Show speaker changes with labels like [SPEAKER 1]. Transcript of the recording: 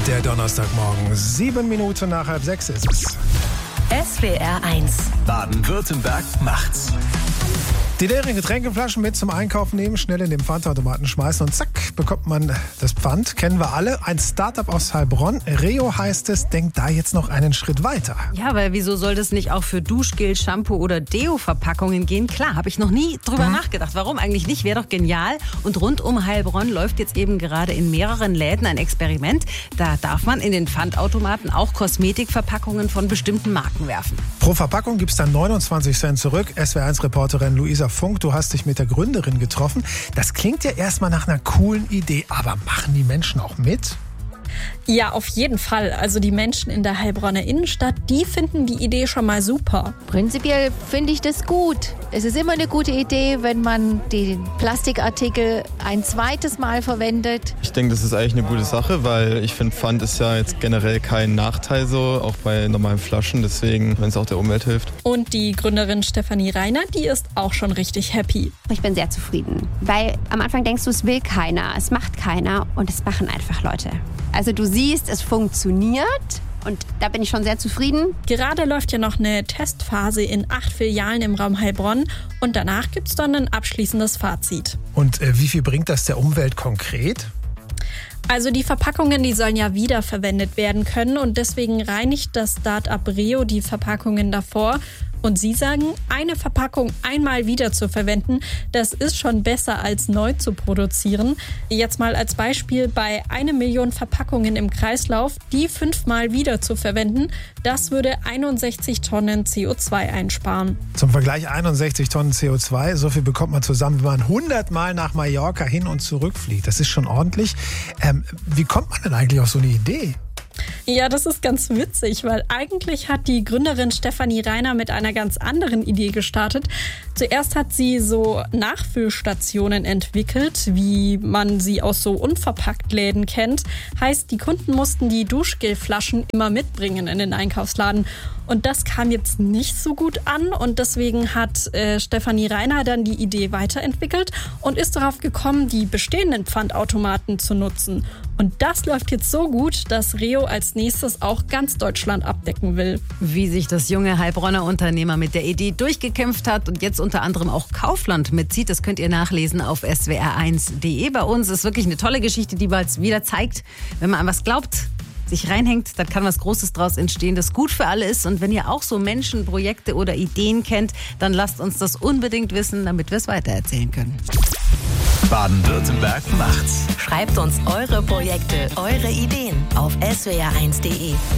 [SPEAKER 1] Der Donnerstagmorgen, 7 Minuten nach 5:30 ist es.
[SPEAKER 2] SWR 1.
[SPEAKER 3] Baden-Württemberg macht's.
[SPEAKER 1] Die leeren Getränkeflaschen mit zum Einkaufen nehmen, schnell in den Pfandautomaten schmeißen und zack, bekommt man das Pfand. Kennen wir alle. Ein Startup aus Heilbronn, Reo heißt es, denkt da jetzt noch einen Schritt weiter.
[SPEAKER 4] Ja, weil wieso soll das nicht auch für Duschgel, Shampoo oder Deo-Verpackungen gehen? Klar, habe ich noch nie drüber nachgedacht. Warum eigentlich nicht? Wäre doch genial. Und rund um Heilbronn läuft jetzt eben gerade in mehreren Läden ein Experiment. Da darf man in den Pfandautomaten auch Kosmetikverpackungen von bestimmten Marken werfen.
[SPEAKER 1] Pro Verpackung gibt es dann 29 Cent zurück. SWR1-Reporterin Luisa Funk, du hast dich mit der Gründerin getroffen. Das klingt ja erstmal nach einer coolen Idee, aber machen die Menschen auch mit?
[SPEAKER 5] Ja, auf jeden Fall. Also die Menschen in der Heilbronner Innenstadt, die finden die Idee schon mal super.
[SPEAKER 6] Prinzipiell finde ich das gut. Es ist immer eine gute Idee, wenn man den Plastikartikel ein zweites Mal verwendet.
[SPEAKER 7] Ich denke, das ist eigentlich eine gute Sache, weil ich finde, Pfand ist ja jetzt generell kein Nachteil so, auch bei normalen Flaschen, deswegen, wenn es auch der Umwelt hilft.
[SPEAKER 5] Und die Gründerin Stefanie Reiner, die ist auch schon richtig happy.
[SPEAKER 8] Ich bin sehr zufrieden, weil am Anfang denkst du, es will keiner, es macht keiner und es machen einfach Leute. Also du siehst, es funktioniert und da bin ich schon sehr zufrieden.
[SPEAKER 5] Gerade läuft ja noch eine Testphase in 8 Filialen im Raum Heilbronn und danach gibt es dann ein abschließendes Fazit.
[SPEAKER 1] Und wie viel bringt das der Umwelt konkret?
[SPEAKER 5] Also die Verpackungen, die sollen ja wiederverwendet werden können und deswegen reinigt das Start-up Reo die Verpackungen davor. Und sie sagen, eine Verpackung einmal wieder zu verwenden, das ist schon besser als neu zu produzieren. Jetzt mal als Beispiel bei 1 Million Verpackungen im Kreislauf, die 5-mal wieder zu verwenden, das würde 61 Tonnen CO2 einsparen.
[SPEAKER 1] Zum Vergleich 61 Tonnen CO2, so viel bekommt man zusammen, wenn man 100 Mal nach Mallorca hin und zurück fliegt. Das ist schon ordentlich. Wie kommt man denn eigentlich auf so eine Idee?
[SPEAKER 5] Ja, das ist ganz witzig, weil eigentlich hat die Gründerin Stefanie Reiner mit einer ganz anderen Idee gestartet. Zuerst hat sie so Nachfüllstationen entwickelt, wie man sie aus so Unverpacktläden kennt. Heißt, die Kunden mussten die Duschgelflaschen immer mitbringen in den Einkaufsladen. Und das kam jetzt nicht so gut an und deswegen hat Stefanie Reiner dann die Idee weiterentwickelt und ist darauf gekommen, die bestehenden Pfandautomaten zu nutzen. Und das läuft jetzt so gut, dass Reo als nächstes auch ganz Deutschland abdecken will.
[SPEAKER 4] Wie sich das junge Heilbronner Unternehmer mit der Idee durchgekämpft hat und jetzt unter anderem auch Kaufland mitzieht, das könnt ihr nachlesen auf swr1.de. Bei uns ist wirklich eine tolle Geschichte, die wieder zeigt, wenn man an was glaubt, sich reinhängt, dann kann was Großes draus entstehen, das gut für alle ist. Und wenn ihr auch so Menschen, Projekte oder Ideen kennt, dann lasst uns das unbedingt wissen, damit wir es weitererzählen können.
[SPEAKER 3] Baden-Württemberg macht's.
[SPEAKER 2] Schreibt uns eure Projekte, eure Ideen auf swr1.de.